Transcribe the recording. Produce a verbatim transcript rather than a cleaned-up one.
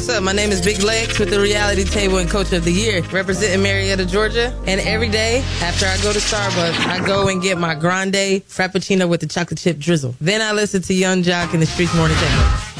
what's up? My name is Big Legs with the Reality Table and Coach of the Year, representing Marietta, Georgia. And every day after I go to Starbucks, I go and get my grande frappuccino with the chocolate chip drizzle. Then I listen to Young Jock and the Streets Morning Table.